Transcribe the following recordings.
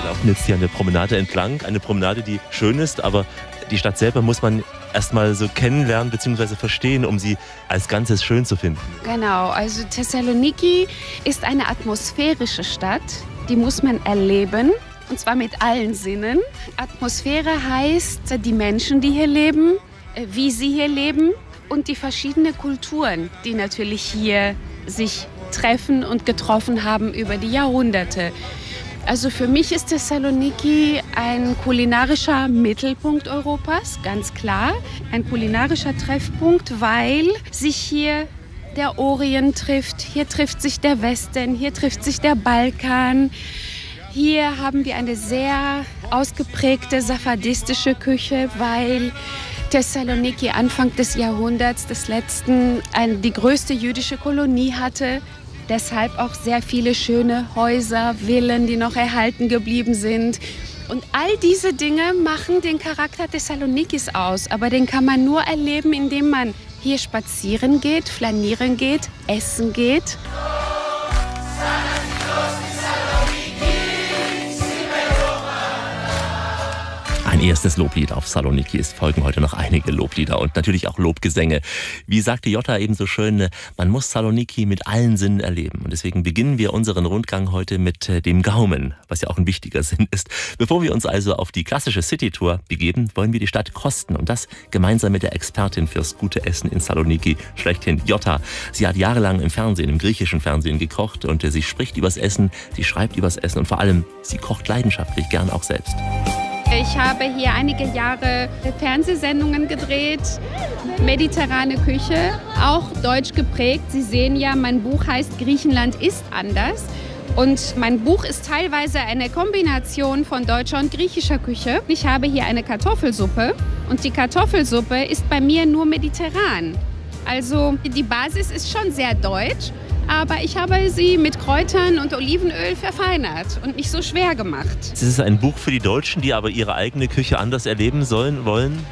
laufen jetzt hier an der Promenade entlang. Eine Promenade, die schön ist, aber die Stadt selber muss man erstmal so kennenlernen bzw. verstehen, um sie als Ganzes schön zu finden. Genau, also Thessaloniki ist eine atmosphärische Stadt, die muss man erleben. Und zwar mit allen Sinnen. Atmosphäre heißt die Menschen, die hier leben, wie sie hier leben und die verschiedenen Kulturen, die natürlich hier sich treffen und getroffen haben über die Jahrhunderte. Also für mich ist Thessaloniki ein kulinarischer Mittelpunkt Europas, ganz klar. Ein kulinarischer Treffpunkt, weil sich hier der Orient trifft, hier trifft sich der Westen, hier trifft sich der Balkan. Hier haben wir eine sehr ausgeprägte safadistische Küche, weil Thessaloniki Anfang des Jahrhunderts, des letzten, die größte jüdische Kolonie hatte. Deshalb auch sehr viele schöne Häuser, Villen, die noch erhalten geblieben sind. Und all diese Dinge machen den Charakter Thessalonikis aus. Aber den kann man nur erleben, indem man hier spazieren geht, flanieren geht, essen geht. Ein erstes Loblied auf Saloniki. Es folgen heute noch einige Loblieder und natürlich auch Lobgesänge. Wie sagte Jota eben so schön, man muss Saloniki mit allen Sinnen erleben. Und deswegen beginnen wir unseren Rundgang heute mit dem Gaumen, was ja auch ein wichtiger Sinn ist. Bevor wir uns also auf die klassische City-Tour begeben, wollen wir die Stadt kosten. Und das gemeinsam mit der Expertin fürs gute Essen in Saloniki, schlechthin Jota. Sie hat jahrelang im Fernsehen, im griechischen Fernsehen gekocht und sie spricht übers Essen, sie schreibt übers Essen und vor allem, sie kocht leidenschaftlich, gern auch selbst. Ich habe hier einige Jahre Fernsehsendungen gedreht, mediterrane Küche, auch deutsch geprägt. Sie sehen ja, mein Buch heißt Griechenland ist anders. Und mein Buch ist teilweise eine Kombination von deutscher und griechischer Küche. Ich habe hier eine Kartoffelsuppe und die Kartoffelsuppe ist bei mir nur mediterran. Also die Basis ist schon sehr deutsch. Aber ich habe sie mit Kräutern und Olivenöl verfeinert und nicht so schwer gemacht. Es ist ein Buch für die Deutschen, die aber ihre eigene Küche anders erleben wollen?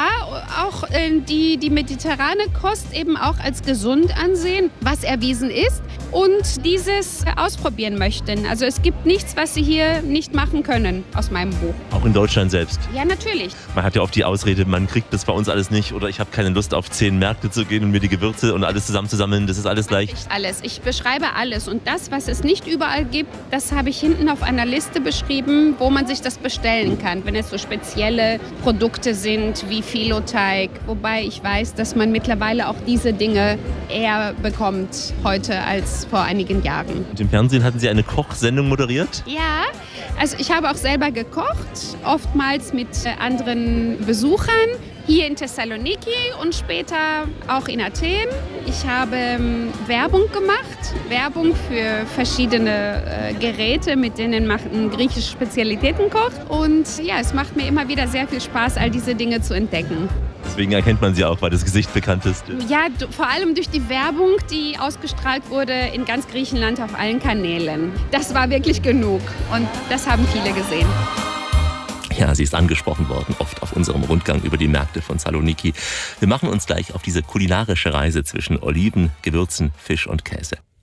Ja, auch die mediterrane Kost eben auch als gesund ansehen, was erwiesen ist. Und dieses ausprobieren möchten. Also es gibt nichts, was sie hier nicht machen können aus meinem Buch. Auch in Deutschland selbst? Ja, natürlich. Man hat ja oft die Ausrede, man kriegt das bei uns alles nicht oder ich habe keine Lust auf 10 Märkte zu gehen und mir die Gewürze und alles zusammenzusammeln, das ist alles leicht. Nicht alles. Ich beschreibe alles und das, was es nicht überall gibt, das habe ich hinten auf einer Liste beschrieben, wo man sich das bestellen kann, wenn es so spezielle Produkte sind wie Filoteig. Wobei ich weiß, dass man mittlerweile auch diese Dinge eher bekommt heute als vor einigen Jahren. Und im Fernsehen hatten Sie eine Kochsendung moderiert? Ja, also ich habe auch selber gekocht, oftmals mit anderen Besuchern. Hier in Thessaloniki und später auch in Athen. Ich habe Werbung gemacht, Werbung für verschiedene Geräte, mit denen man griechische Spezialitäten kocht. Und ja, es macht mir immer wieder sehr viel Spaß, all diese Dinge zu entdecken. Deswegen erkennt man sie auch, weil das Gesicht bekannt ist. Ja, vor allem durch die Werbung, die ausgestrahlt wurde in ganz Griechenland auf allen Kanälen. Das war wirklich genug und das haben viele gesehen. Ja, sie ist angesprochen worden, oft auf unserem Rundgang über die Märkte von Saloniki. Wir machen uns gleich auf diese kulinarische Reise zwischen Oliven, Gewürzen, Fisch und Käse.